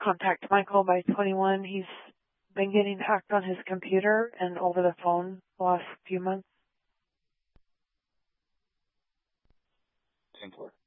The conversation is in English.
contact Michael by 21. He's been getting hacked on his computer and over the phone the last few months. 10-4.